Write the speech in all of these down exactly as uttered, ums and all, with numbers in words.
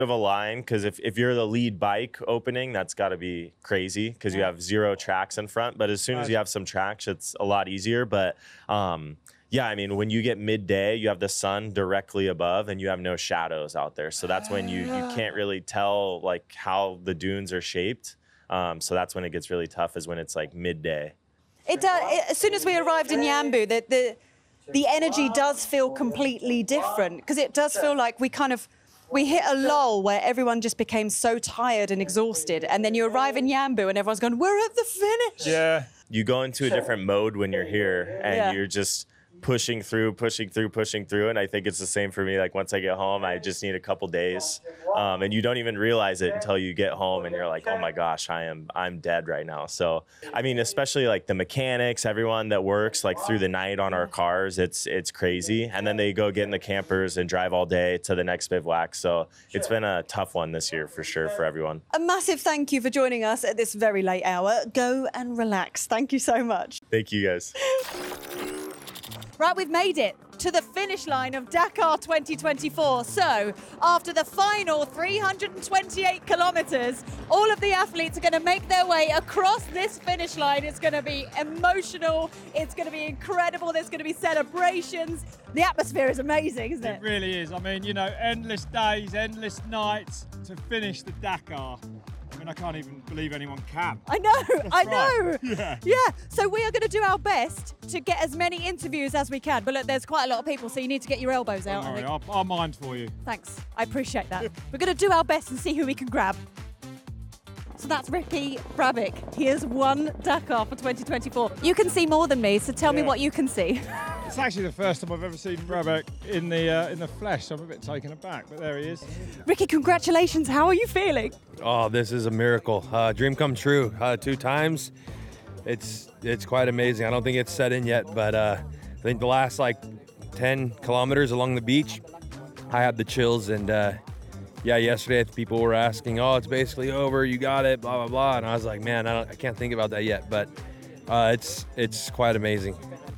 of a line because if, if you're the lead bike opening, that's got to be crazy because you have zero tracks in front. But as soon as you have some tracks, it's a lot easier. But um, yeah, I mean, when you get midday, you have the sun directly above and you have no shadows out there. So that's when you, you can't really tell like how the dunes are shaped. Um, so that's when it gets really tough is when it's like midday. It does. It, as soon as we arrived in Yambu, the the, the energy does feel completely different because it does feel like we kind of we hit a lull where everyone just became so tired and exhausted, and then you arrive in Yambu and everyone's going, "We're at the finish." Yeah, you go into a different mode when you're here, and yeah. you're just pushing through, pushing through, pushing through. And I think it's the same for me. Like once I get home, I just need a couple days. Um, and you don't even realize it until you get home and you're like, oh my gosh, I am, I'm dead right now. So, I mean, especially like the mechanics, everyone that works like through the night on our cars, it's, it's crazy. And then they go get in the campers and drive all day to the next bivouac. So it's been a tough one this year for sure for everyone. A massive thank you for joining us at this very late hour. Go and relax. Thank you so much. Thank you guys. Right, we've made it to the finish line of Dakar twenty twenty-four. So, after the final three hundred twenty-eight kilometres, all of the athletes are going to make their way across this finish line. It's going to be emotional. It's going to be incredible. There's going to be celebrations. The atmosphere is amazing, isn't it? It really is. I mean, you know, endless days, endless nights to finish the Dakar. I mean, I can't even believe anyone can. I know, That's I right. know. Yeah. Yeah, so we are going to do our best to get as many interviews as we can. But look, there's quite a lot of people, so you need to get your elbows out. Don't I worry, think. I'll, I'll mind for you. Thanks, I appreciate that. We're going to do our best and see who we can grab. So that's Ricky Brabec. He has won Dakar for twenty twenty-four. You can see more than me, so tell me Yeah. what you can see. It's actually the first time I've ever seen Brabec in the uh, in the flesh, so I'm a bit taken aback, but there he is. Ricky, congratulations. How are you feeling? Oh, this is a miracle. Uh, dream come true uh, two times. It's it's quite amazing. I don't think it's set in yet, but uh, I think the last like ten kilometers along the beach, I had the chills. And uh, yeah, yesterday people were asking, oh, it's basically over. You got it, blah, blah, blah. And I was like, man, I, don't, I can't think about that yet. But uh, it's it's quite amazing.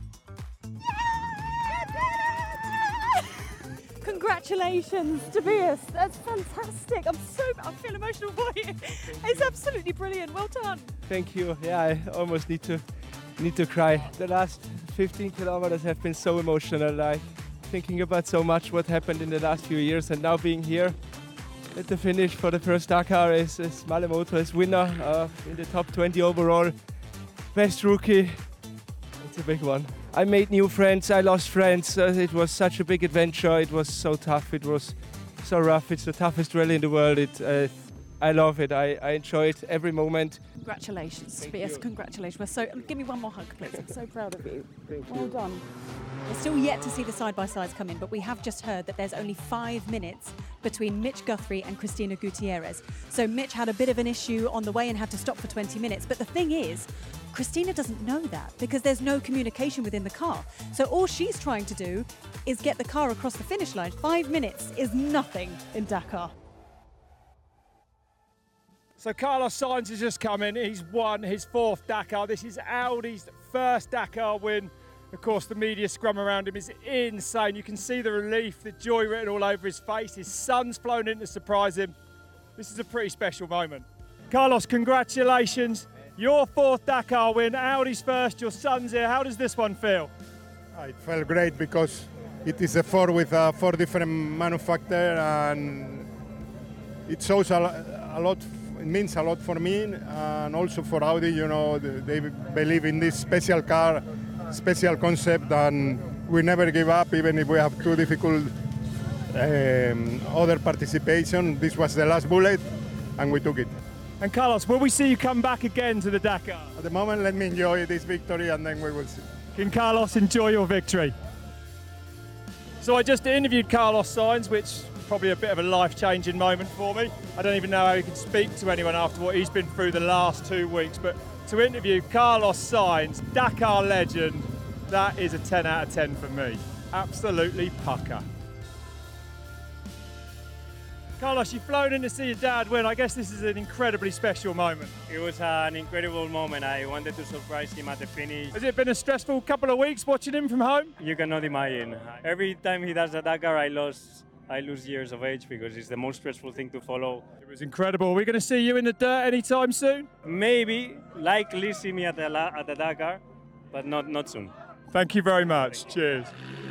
Congratulations, Tobias. That's fantastic. I'm so, I feel emotional for you. It's absolutely brilliant. Well done. Thank you. Yeah, I almost need to need to cry. The last fifteen kilometers have been so emotional. Like thinking about so much what happened in the last few years, and now being here at the finish for the first Dakar is, is Malemoto as winner uh, in the top twenty overall. Best rookie. It's a big one. I made new friends. I lost friends. Uh, it was such a big adventure. It was so tough. It was so rough. It's the toughest rally in the world. It. Uh, I love it. I, I enjoy it every moment. Congratulations, Tobias. Congratulations. We're so. Give me one more hug, please. I'm so proud of you. Well done. We're still yet to see the side-by-sides come in, but we have just heard that there's only five minutes between Mitch Guthrie and Cristina Gutierrez. So Mitch had a bit of an issue on the way and had to stop for twenty minutes. But the thing is, Cristina doesn't know that because there's no communication within the car. So all she's trying to do is get the car across the finish line. Five minutes is nothing in Dakar. So Carlos Sainz has just come in. He's won his fourth Dakar. This is Audi's first Dakar win. Of course, the media scrum around him is insane. You can see the relief, the joy written all over his face. His son's flown in to surprise him. This is a pretty special moment. Carlos, congratulations. Your fourth Dakar win, Audi's first, your son's here. How does this one feel? It felt great because it is a four with uh, four different manufacturers, and it shows a, a lot. It means a lot for me and also for Audi. You know, they believe in this special car, special concept, and we never give up, even if we have too difficult um, other participation. This was the last bullet, and we took it. And Carlos, will we see you come back again to the Dakar? At the moment, let me enjoy this victory, and then we will see. Can Carlos enjoy your victory? So I just interviewed Carlos Sainz, which is probably a bit of a life-changing moment for me. I don't even know how he can speak to anyone after what he's been through the last two weeks, but to interview Carlos Sainz, Dakar legend, that is a ten out of ten for me. Absolutely pucker. Carlos, you've flown in to see your dad win. I guess this is an incredibly special moment. It was an incredible moment. I wanted to surprise him at the finish. Has it been a stressful couple of weeks watching him from home? You cannot imagine. Every time he does a Dakar, I lose I lose years of age because it's the most stressful thing to follow. It was incredible. Are we going to see you in the dirt anytime soon? Maybe, likely see me at the, la- at the Dakar, but not, not soon. Thank you very much. Cheers.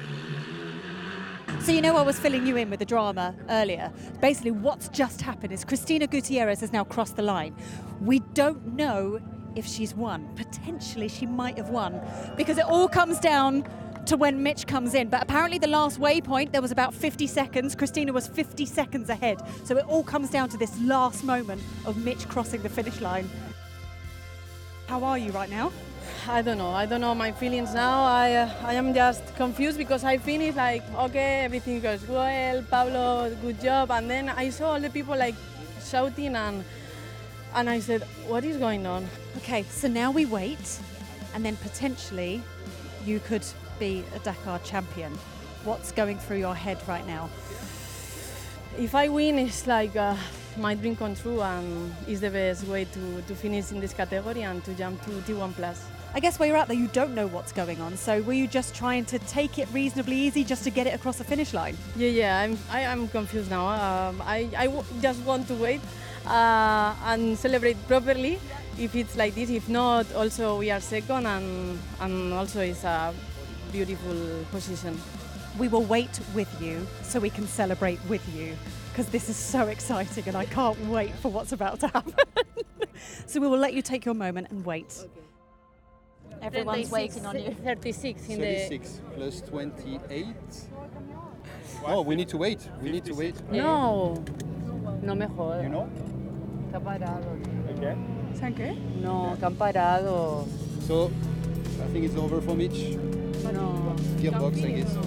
So you know I was filling you in with the drama earlier. Basically what's just happened is Cristina Gutierrez has now crossed the line. We don't know if she's won. Potentially she might have won because it all comes down to when Mitch comes in. But apparently the last waypoint, there was about fifty seconds. Cristina was fifty seconds ahead. So it all comes down to this last moment of Mitch crossing the finish line. How are you right now? I don't know. I don't know my feelings now. I uh, I am just confused because I finished like, okay, everything goes well, Pablo, good job. And then I saw all the people like shouting and and I said, what is going on? Okay, so now we wait and then potentially you could be a Dakar champion. What's going through your head right now? If I win, it's like uh, my dream come true and it's the best way to, to finish in this category and to jump to T one plus. I guess while you're out there, you don't know what's going on. So were you just trying to take it reasonably easy just to get it across the finish line? Yeah, yeah, I'm, I am confused now. Um, I, I w- just want to wait uh, and celebrate properly if it's like this. If not, also we are second and, and also it's a beautiful position. We will wait with you so we can celebrate with you because this is so exciting and I can't wait for what's about to happen. So we will let you take your moment and wait. Okay. Everyone's waiting on you. thirty-six in thirty-six plus twenty-eight. Oh, we need to wait. We need to wait. the... No, no me jodas. You know? Está parado. Okay. Thank you. No, está parado. So, I think it's over for Mitch. No. Gearbox, I guess.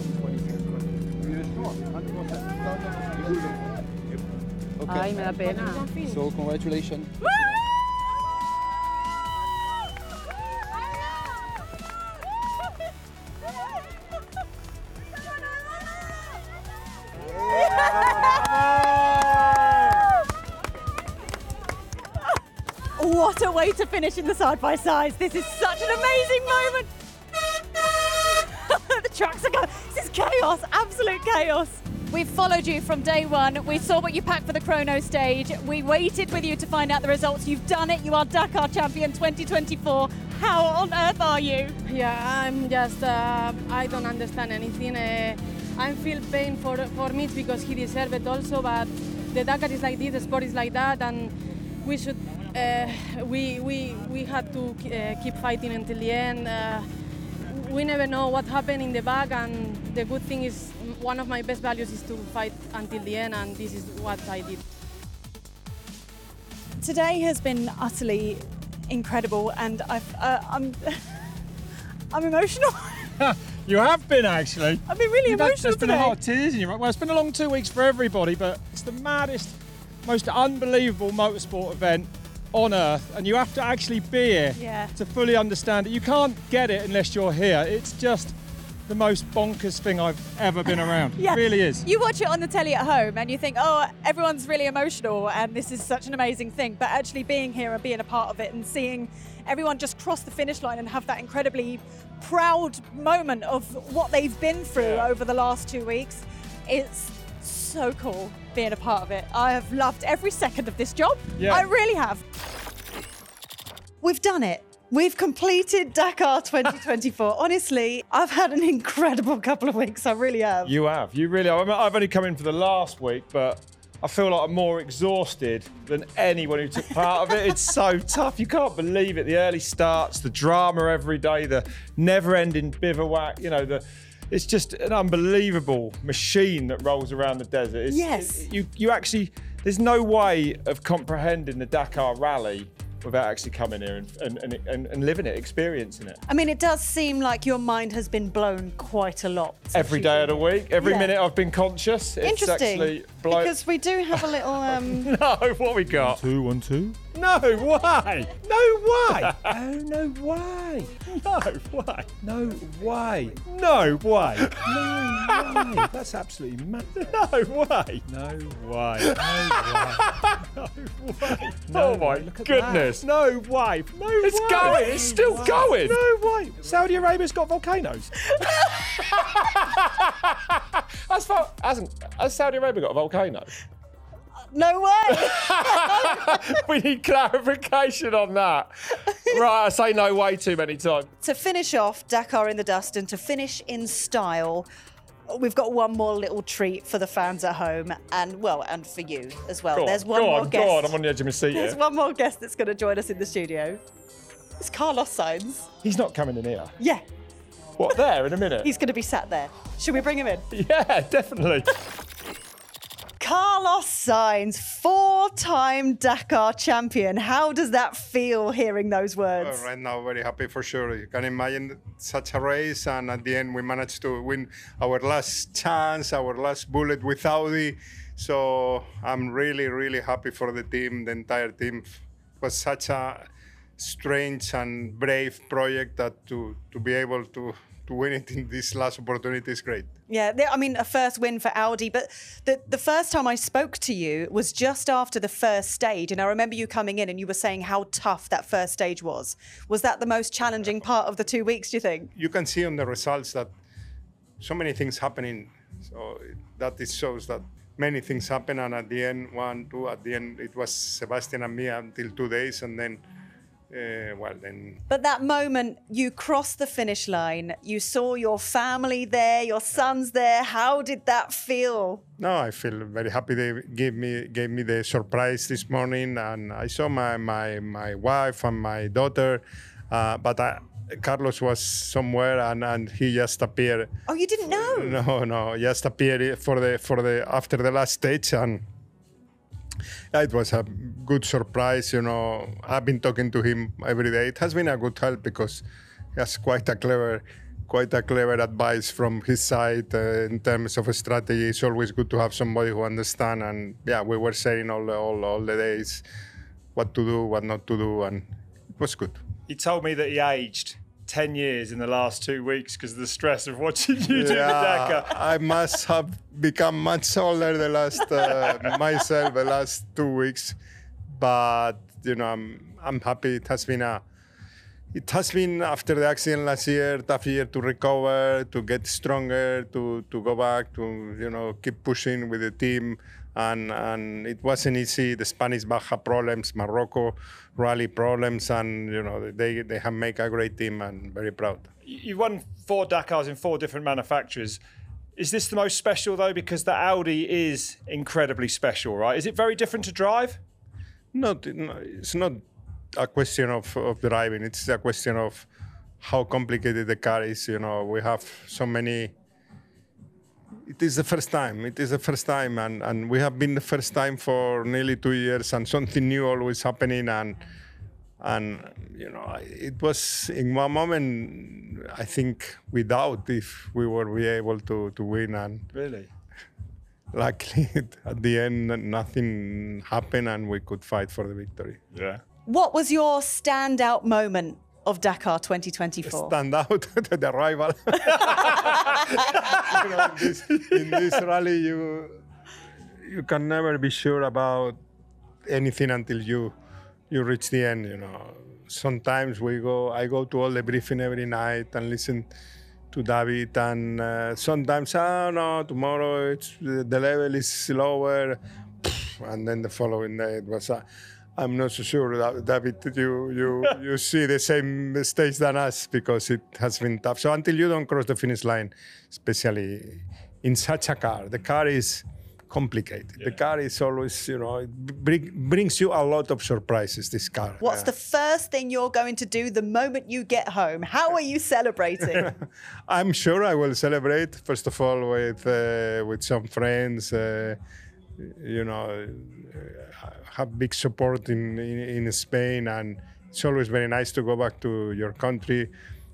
Ay, me Okay. da pena. So, congratulations. What a way to finish in the side-by-sides. This is such an amazing moment. The trucks are going, this is chaos, absolute chaos. We've followed you from day one. We saw what you packed for the chrono stage. We waited with you to find out the results. You've done it. You are Dakar champion twenty twenty-four. How on earth are you? Yeah, I'm just, uh, I don't understand anything. Uh, I feel pain for, for Mitch because he deserves it also, but the Dakar is like this, the sport is like that, and we should, uh, we, we, we had to uh, keep fighting until the end. Uh, we never know what happened in the back, and the good thing is one of my best values is to fight until the end, and this is what I did. Today has been utterly incredible, and I've, uh, I'm, I'm emotional. You have been, actually. I've been really You've had- emotional There's been a today. lot of tears in your eyes. Well, it's been a long two weeks for everybody, but it's the maddest, most unbelievable motorsport event on earth, and you have to actually be here Yeah. to fully understand it. You can't get it unless you're here. It's just the most bonkers thing I've ever been around. Yeah. It really is. You watch it on the telly at home and you think, oh, everyone's really emotional and this is such an amazing thing. But actually being here and being a part of it and seeing everyone just cross the finish line and have that incredibly proud moment of what they've been through Yeah. over the last two weeks, it's so cool being a part of it. I have loved every second of this job. Yeah. I really have. We've done it. We've completed Dakar twenty twenty-four. Honestly, I've had an incredible couple of weeks. I really have. You have. You really are. I mean, I've only come in for the last week, but I feel like I'm more exhausted than anyone who took part of it. It's so tough. You can't believe it. The early starts, the drama every day, the never-ending bivouac. You know, the it's just an unbelievable machine that rolls around the desert. It's, Yes. it- you you actually there's no way of comprehending the Dakar Rally without actually coming here and, and, and, and, and living it, experiencing it. I mean, it does seem like your mind has been blown quite a lot. since Every you've day been of the here. week, every Yeah. minute I've been conscious. It's Interesting, actually blown. because we do have a little. Um, No, what we got? Two, one, two. No, why? No, why? Oh, no, why? No, why? No way. No, why? No way. That's absolutely mad. No, why? No way. No way. Oh my goodness. That. No way. No it's way. going. It's still no going. No way. Saudi Arabia's got volcanoes. Has, hasn't, has Saudi Arabia got a volcano? No way. We need clarification on that. Right, I say no way too many times. To finish off Dakar in the dust and to finish in style, we've got one more little treat for the fans at home and, well, and for you as well. Go on, There's one go more on, guest. Go on, I'm on the edge of my seat There's here. one more guest that's going to join us in the studio. It's Carlos Sainz. He's not coming in here. Yeah. What, there in a minute? He's going to be sat there. Should we bring him in? Yeah, definitely. Carlos Sainz, four-time Dakar champion. How does that feel hearing those words? Uh, right now, very happy for sure. You can imagine such a race, and at the end, we managed to win our last chance, our last bullet with Audi. So I'm really, really happy for the team, the entire team. It was such a strange and brave project that to, to be able to, to win it in this last opportunity is great. Yeah, I mean, a first win for Audi, but the, the first time I spoke to you was just after the first stage, and I remember you coming in and you were saying how tough that first stage was. Was that the most challenging part of the two weeks, do you think? You can see on the results that so many things happening, so that it shows that many things happen, and at the end, one, two, at the end, it was Sebastian and me until two days, and then Uh, well, then. But that moment, you crossed the finish line, you saw your family there, your son's there. How did that feel? No, I feel very happy. They gave me gave me the surprise this morning, and I saw my my, my wife and my daughter, uh, but I, Carlos was somewhere, and, and he just appeared. Oh, you didn't know? No, no, just appeared for the for the after the last stage, and it was a good surprise. You know, I've been talking to him every day. It has been a good help because he has quite a clever, quite a clever advice from his side uh, in terms of a strategy. It's always good to have somebody who understands. And yeah, we were saying all the, all, all the days what to do, what not to do, and it was good. He told me that he aged ten years in the last two weeks because of the stress of watching you do yeah, the Dakar. I must have become much older the last uh, myself the last two weeks, but you know I'm I'm happy. It has been a it has been after the accident last year, tough year to recover, to get stronger, to to go back, to you know keep pushing with the team. And, and it wasn't easy. The Spanish Baja problems, Morocco rally problems, and you know they they have made a great team, and very proud. You won four Dakars in four different manufacturers. Is this the most special though? Because the Audi is incredibly special, right? Is it very different to drive? Not, no, it's not a question of, of driving. It's a question of how complicated the car is. You know, we have so many. It is the first time. It is the first time, and, and we have been the first time for nearly two years, and something new always happening. And and you know, it was in one moment. I think we doubt if we will be able to to win. And really, luckily at the end, nothing happened, and we could fight for the victory. Yeah. What was your standout moment of Dakar twenty twenty-four? Stand out the rival. You know, in, this, in this rally, you you can never be sure about anything until you you reach the end. You know, sometimes we go. I go to all the briefing every night and listen to David, and uh, sometimes oh no, tomorrow it's the level is lower, and then the following day it was. Uh, I'm not so sure, that, David, you, you, you see the same stage than us because it has been tough. So until you don't cross the finish line, especially in such a car, the car is complicated. Yeah. The car is always, you know, it bring, brings you a lot of surprises, this car. What's uh, the first thing you're going to do the moment you get home? How are you celebrating? I'm sure I will celebrate, first of all, with, uh, with some friends, uh, you know, have big support in, in, in Spain, and it's always very nice to go back to your country.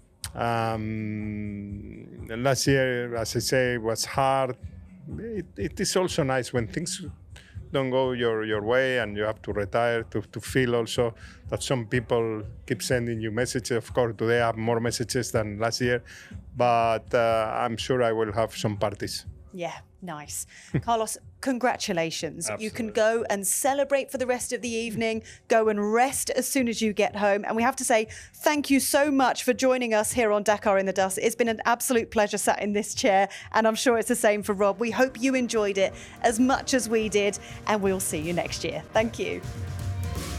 Um, last year, as I say, was hard. It, it is also nice when things don't go your, your way and you have to retire, to, to feel also that some people keep sending you messages. Of course, today I have more messages than last year, but uh, I'm sure I will have some parties. Yeah, Nice. Carlos, congratulations. Absolutely. You can go and celebrate for the rest of the evening, go and rest as soon as you get home. And we have to say thank you so much for joining us here on Dakar in the Dust. It's been an absolute pleasure sat in this chair, and I'm sure it's the same for Rob. We hope you enjoyed it as much as we did, and we'll see you next year. Thank you.